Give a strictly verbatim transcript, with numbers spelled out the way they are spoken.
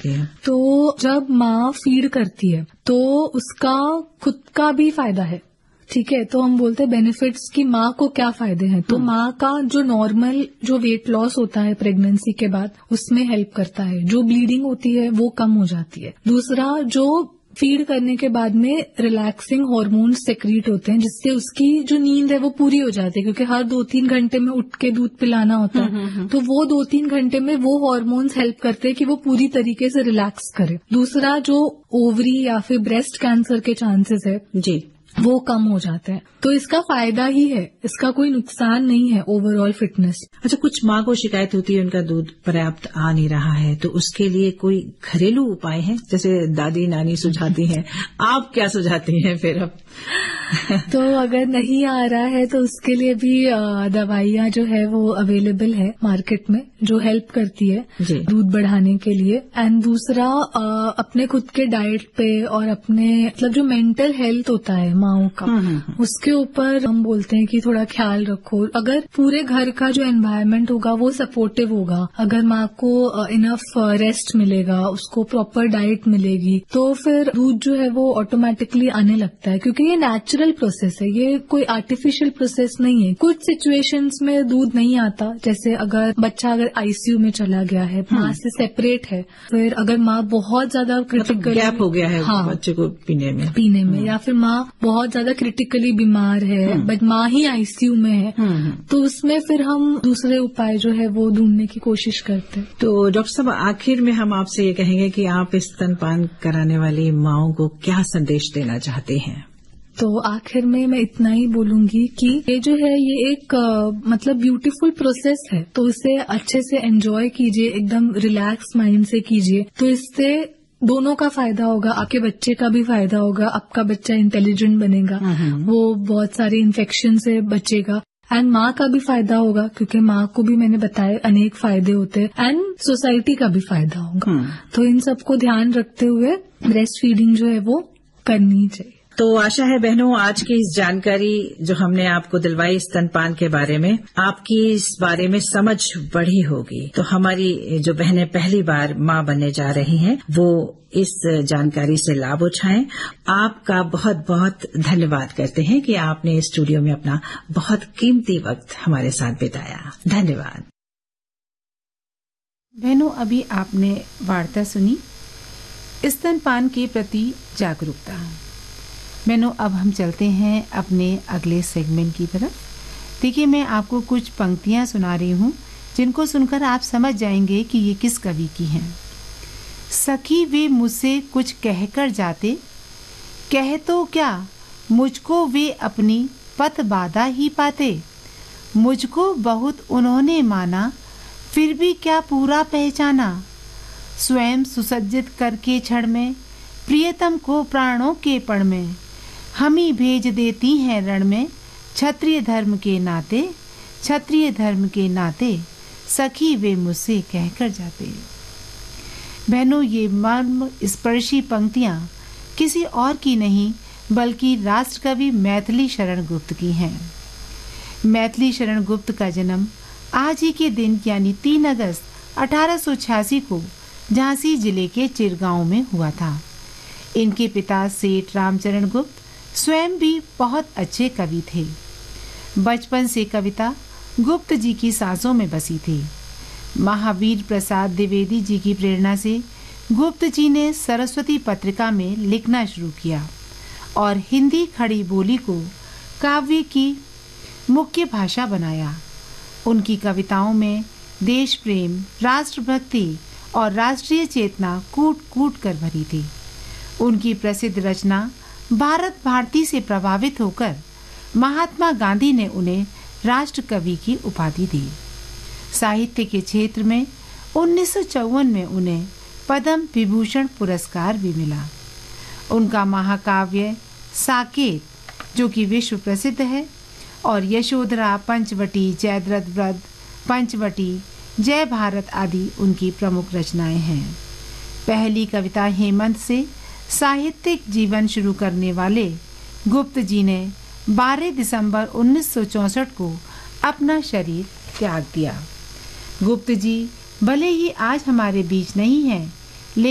होती है? तो जब माँ फीड करती है तो उसका खुद का भी फायदा है, ठीक है। तो हम बोलते हैं बेनिफिट्स की माँ को क्या फायदे हैं। तो माँ का जो नॉर्मल जो वेट लॉस होता है प्रेगनेंसी के बाद उसमें हेल्प करता है, जो ब्लीडिंग होती है वो कम हो जाती है। दूसरा, जो फीड करने के बाद में रिलैक्सिंग हार्मोन्स सेक्रीट होते हैं जिससे उसकी जो नींद है वो पूरी हो जाती है, क्योंकि हर दो तीन घंटे में उठ के दूध पिलाना होता है। तो वो दो तीन घंटे में वो हार्मोन्स हेल्प करते हैं कि वो पूरी तरीके से रिलैक्स करे। दूसरा, जो ओवरी या फिर ब्रेस्ट कैंसर के चांसेस है जी वो कम हो जाते हैं। तो इसका फायदा ही है, इसका कोई नुकसान नहीं है ओवरऑल फिटनेस। अच्छा, कुछ माँ को शिकायत होती है उनका दूध पर्याप्त आ नहीं रहा है, तो उसके लिए कोई घरेलू उपाय है? जैसे दादी नानी सुझाती हैं, आप क्या सुझाती हैं फिर अब? तो अगर नहीं आ रहा है तो उसके लिए भी दवाइयाँ जो है वो अवेलेबल है मार्केट में, जो हेल्प करती है दूध बढ़ाने के लिए। एंड दूसरा, अपने खुद के डाइट पे और अपने मतलब जो मेंटल हेल्थ होता है माओ का, उसके ऊपर हम बोलते हैं कि थोड़ा ख्याल रखो। अगर पूरे घर का जो एनवायरनमेंट होगा वो सपोर्टिव होगा, अगर माँ को इनफ रेस्ट मिलेगा, उसको प्रॉपर डाइट मिलेगी, तो फिर दूध जो है वो ऑटोमेटिकली आने लगता है, क्योंकि ये नेचुरल प्रोसेस है, ये कोई आर्टिफिशियल प्रोसेस नहीं है। कुछ सिचुएशंस में दूध नहीं आता, जैसे अगर बच्चा अगर आईसीयू में चला गया है, माँ से सेपरेट है, फिर अगर माँ बहुत ज्यादा क्रिटिकल गैप हो गया है हाँ, बच्चे को पीने में पीने में या फिर माँ बहुत ज्यादा क्रिटिकली बीमार है बट माँ ही आईसीयू में है, तो उसमें फिर हम दूसरे उपाय जो है वो ढूंढने की कोशिश करते हैं। तो डॉक्टर साहब, आखिर में हम आपसे ये कहेंगे कि आप स्तनपान कराने वाली माँओं को क्या संदेश देना चाहते हैं? तो आखिर में मैं इतना ही बोलूंगी कि ये जो है ये एक आ, मतलब ब्यूटीफुल प्रोसेस है, तो इसे अच्छे से एंजॉय कीजिए, एकदम रिलैक्स माइंड से कीजिए, तो इससे दोनों का फायदा होगा, आपके बच्चे का भी फायदा होगा, आपका बच्चा इंटेलिजेंट बनेगा, वो बहुत सारे इन्फेक्शन से बचेगा, एंड माँ का भी फायदा होगा, क्योंकि माँ को भी मैंने बताया अनेक फायदे होते हैं, एंड सोसाइटी का भी फायदा होगा। तो इन सबको ध्यान रखते हुए ब्रेस्ट फीडिंग जो है वो करनी चाहिए। तो आशा है बहनों, आज की इस जानकारी जो हमने आपको दिलवाई स्तनपान के बारे में, आपकी इस बारे में समझ बढ़ी होगी। तो हमारी जो बहनें पहली बार माँ बनने जा रही हैं वो इस जानकारी से लाभ उठाएं। आपका बहुत बहुत धन्यवाद करते हैं कि आपने स्टूडियो में अपना बहुत कीमती वक्त हमारे साथ बिताया। धन्यवाद। बहनों, अभी आपने वार्ता सुनी स्तनपान के प्रति जागरूकता। बहनों, अब हम चलते हैं अपने अगले सेगमेंट की तरफ। देखिए, मैं आपको कुछ पंक्तियां सुना रही हूँ जिनको सुनकर आप समझ जाएंगे कि ये किस कवि की हैं। सखी वे मुझसे कुछ कहकर जाते, कह तो क्या मुझको वे अपनी पत बाधा ही पाते। मुझको बहुत उन्होंने माना, फिर भी क्या पूरा पहचाना। स्वयं सुसज्जित करके क्षण में, प्रियतम को प्राणों के पण में, हम ही भेज देती हैं रण में। क्षत्रिय धर्म के नाते, क्षत्रिय धर्म के नाते, सखी वे मुझसे कहकर जाते। बहनों, ये मर्म स्पर्शी पंक्तियां किसी और की नहीं बल्कि राष्ट्रकवि मैथिली शरण गुप्त की हैं। मैथिली शरण गुप्त का जन्म आज ही के दिन यानी तीन अगस्त अठारह सौ छियासी को झांसी जिले के चिरगांव में हुआ था। इनके पिता सेठ रामचरण गुप्त स्वयं भी बहुत अच्छे कवि थे। बचपन से कविता गुप्त जी की सांसों में बसी थी। महावीर प्रसाद द्विवेदी जी की प्रेरणा से गुप्त जी ने सरस्वती पत्रिका में लिखना शुरू किया और हिंदी खड़ी बोली को काव्य की मुख्य भाषा बनाया। उनकी कविताओं में देश प्रेम, राष्ट्रभक्ति और राष्ट्रीय चेतना कूट कूट कर भरी थी। उनकी प्रसिद्ध रचना भारत भारती से प्रभावित होकर महात्मा गांधी ने उन्हें राष्ट्र कवि की उपाधि दी। साहित्य के क्षेत्र में उन्नीस सौ चौवन में उन्हें पद्म विभूषण पुरस्कार भी मिला। उनका महाकाव्य साकेत, जो कि विश्व प्रसिद्ध है, और यशोधरा, पंचवटी, जयद्रथ व्रत, पंचवटी, जय भारत आदि उनकी प्रमुख रचनाएं हैं। पहली कविता हेमंत से साहित्यिक जीवन शुरू करने वाले गुप्त जी ने बारह दिसंबर उन्नीस सौ चौसठ को अपना शरीर त्याग दिया। गुप्त जी भले ही आज हमारे बीच नहीं हैं,